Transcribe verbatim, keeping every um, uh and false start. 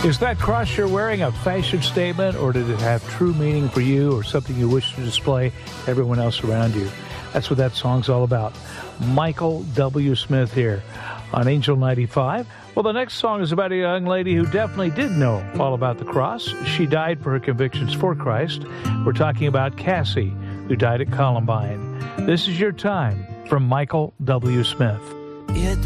Is that cross you're wearing a fashion statement, or did it have true meaning for you, or something you wish to display to everyone else around you? That's what that song's all about. Michael W. Smith here on Angel ninety-five. Well, the next song is about a young lady who definitely did know all about the cross. She died for her convictions for Christ. We're talking about Cassie, who died at Columbine. This is Your Time from Michael W. Smith. It